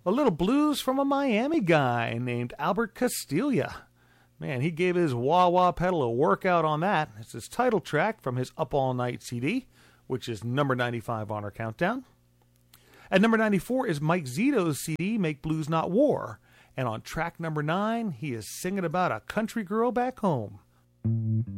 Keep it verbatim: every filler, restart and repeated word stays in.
A little blues from a Miami guy named Albert Castilla. Man, he gave his wah-wah pedal a workout on that. It's his title track from his Up All Night C D, which is number ninety-five on our countdown. At number ninety-four is Mike Zito's C D, Make Blues Not War. And on track number nine, he is singing about a country girl back home.